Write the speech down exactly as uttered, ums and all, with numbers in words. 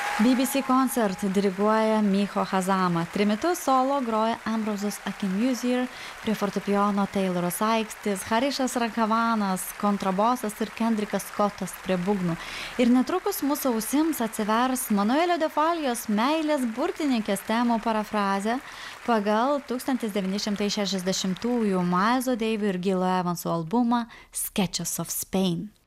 B B C Concert diriguoja Miho Hazama. Trimitu solo groja Ambrosas Akinmusir, prie fortepijono Tayloras Aikštis, Harišas Rakavanas, kontrabosas ir Kendrikas Scottas prie būgnų. Ir netrukus mūsų ausims atsivers Manuelio de Falijos meilės burtininkės temų parafrazė pagal tūkstantis devyni šimtai šešiasdešimtųjų Miles'o Davido ir Gilo Evanso albumą Sketches of Spain.